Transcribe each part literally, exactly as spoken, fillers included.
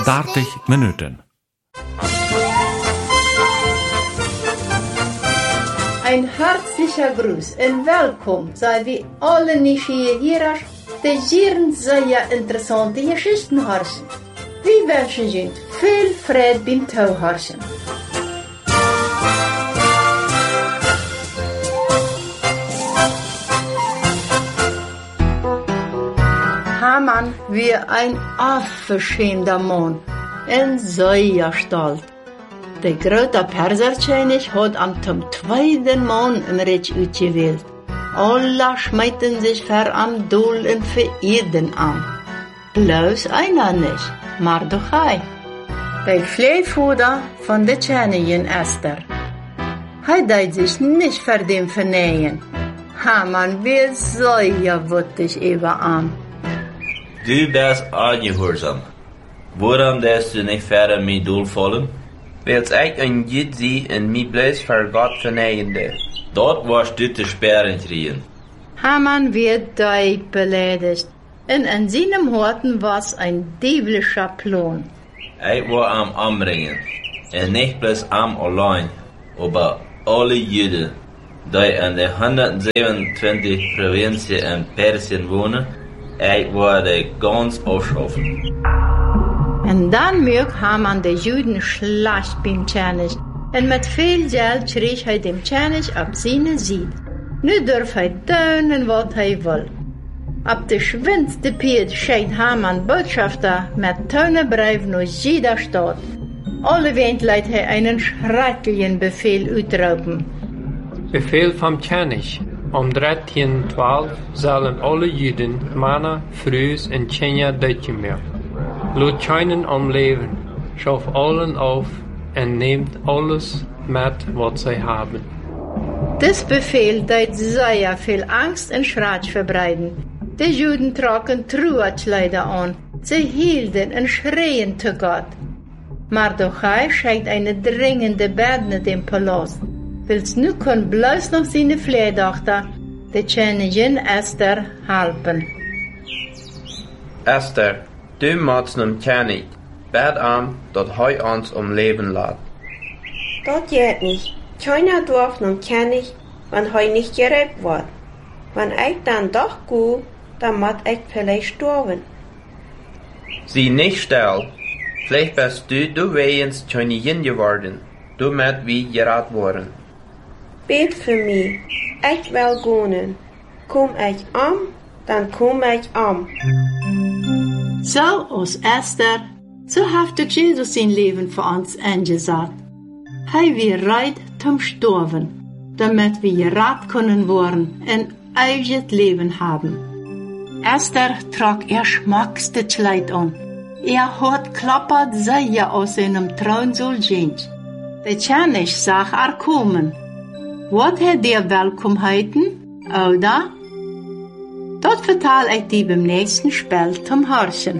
dertig Minuten. Ein herzlicher Gruß und willkommen sei wir alle Nieuwsgierigers, die hier sehr interessante Geschichten hören. Wir wünschen Ihnen viel Freude beim Zuhören. Haman war ein aufgeschämter Mann und sehr stolz. Der große Perserkönig hat am zweiten Mann im Reich ausgewählt. Alle schmeiten sich für am Dull und für Eden an. Bloß einer nicht, Mardochai, der Pflegevater von der Königin Esther. Er deit sich nicht für den vernähen. Haman war sehr wütig über ihn. Du bist ongehoorzaam. Waarom darfst du nicht verder mit doel volgen? Wils ik een Jid zie en mij bloos voor God verneiende. Dat was du te sperren kriegen. Haman wird diep beleidigt. Und in seinem Horten was ein dieblischer Plan. Ik war am Anbringen. En nicht bloß am allein, aber alle Juden, die in de honderdzevenentwintig Provinzen in Persien wohnen, ik war de ganz afschaffen. Und dann mög Haman de Juden schlecht beim König. Und mit viel Geld krieg er dem König ab seine Seite. Nu darf er tun, was er will. Ab de schwindste Piet schickt Haman Botschafter mit Tonenbrief nach jeder Stadt. Alle Wind leiht er einen schrecklichen Befehl ausrufen. Befehl vom König. Om drettien twaalf zullen alle Juden, mannen, vrouwen en kinderen uitgemerkt. Laat keinen om leven. Schauf allen auf en neemt alles met wat zij hebben. Das Befehl deed sehr viel Angst und Schreck verbreiten. Die Juden trugen Trauerkleider an. Sie hielten und schrien zu Gott. Mardochai schickt eine dringende Bitte in den Palast. Willst nu kon bloß noch seine Pflegetochter, die Königin Esther, helfen. Esther, du machst nem König. Bed an, dat hij ons om leven laat. Dat geht nicht. Keiner darf nem König, wenn hij nicht gerettet wird. Wenn ich dann doch gehe, dann muss ich vielleicht sterben. Zie nicht still. Vielleicht bist du du wejens Königin geworden. Du met wie gerat worden. Bet für mich. Ich will gehen. Komm ich am, dann komm ich am. So aus Esther, so hat Jesus sein Leben für uns eingesetzt. Er wir reit zum Sterben, damit wir gerat können worden und ewiges Leben haben. Esther trug ihr schmackste Kleid an. Er hat klappert sehr aus seinem Thronstuhl Jeans. Der König sah er kommen. Wat hat der welkom heiten, oder? Dat vertel ich dir beim nächsten Spiel zum Hörchen.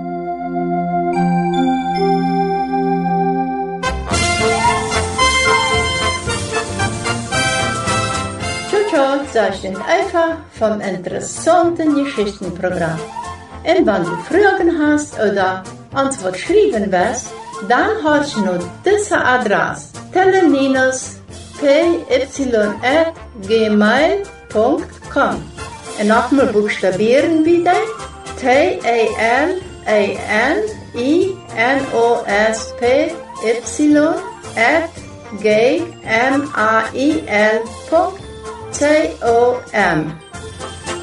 Ciao, das ist einfach vom interessanten Geschichtenprogramm. Und wenn du Fragen hast oder uns was schreiben willst, dann hast du noch diese Adresse: teleninus p y at gmail punkt com. Und nochmal buchstabieren wieder: T A L A N I N O S P Y at G M A I L punkt com.